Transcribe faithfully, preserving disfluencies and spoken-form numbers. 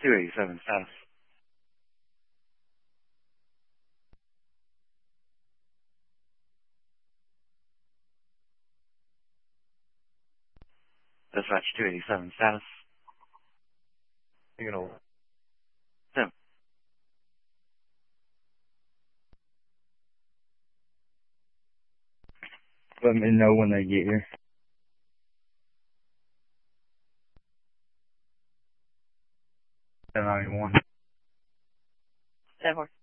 two eighty-seven status. Dispatch two eighty-seven status. You know, Tim. let me know when they get here. ten ninety-one. ten four.